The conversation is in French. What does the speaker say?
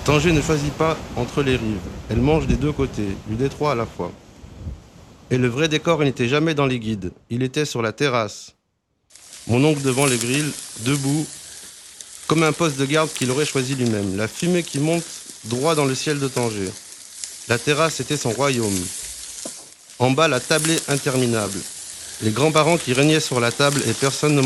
Tanger ne choisit pas entre les rives. Elle mange des deux côtés, du détroit à la fois. Et le vrai décor, il n'était jamais dans les guides. Il était sur la terrasse. Mon oncle devant le grill, debout, comme un poste de garde qu'il aurait choisi lui-même. La fumée qui monte droit dans le ciel de Tanger. La terrasse était son royaume. En bas, la tablée interminable. Les grands-parents qui régnaient sur la table et personne ne